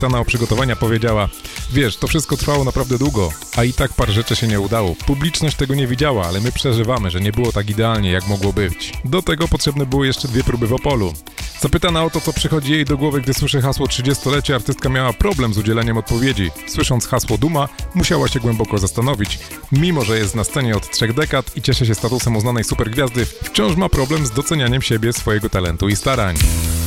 o przygotowania powiedziała: wiesz, to wszystko trwało naprawdę długo, a i tak parę rzeczy się nie udało. Publiczność tego nie widziała, ale my przeżywamy, że nie było tak idealnie, jak mogło być. Do tego potrzebne były jeszcze 2 próby w Opolu. Zapytana o to, co przychodzi jej do głowy, gdy słyszy hasło 30-lecie, artystka miała problem z udzieleniem odpowiedzi. Słysząc hasło Duma, musiała się głęboko zastanowić. Mimo że jest na scenie od 3 dekad i cieszy się statusem uznanej supergwiazdy, wciąż ma problem z docenianiem siebie, swojego talentu i starań.